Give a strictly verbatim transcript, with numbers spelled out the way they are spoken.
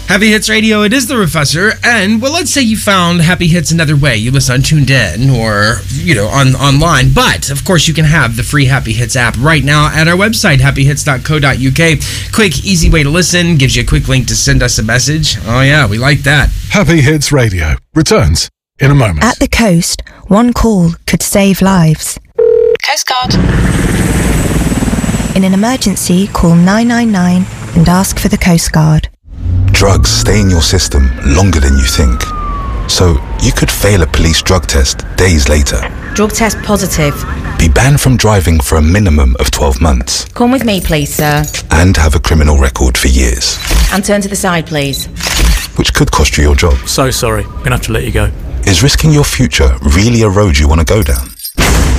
Happy Hits Radio, it is the Professor, and well, let's say you found Happy Hits another way. You listen on Tuned In or, you know, on online, but of course you can have the free Happy Hits app right now at our website, happy hits dot co dot u k. Quick, easy way to listen, gives you a quick link to send us a message. Oh yeah, we like that. Happy Hits Radio returns in a moment. At the coast, one call could save lives. Coast Guard. In an emergency, call nine nine nine and ask for the Coast Guard. Drugs stay in your system longer than you think. So you could fail a police drug test days later. Drug test positive. Be banned from driving for a minimum of twelve months. Come with me, please, sir. And have a criminal record for years. And turn to the side, please. Which could cost you your job. So sorry. I'm going to have to let you go. Is risking your future really a road you want to go down?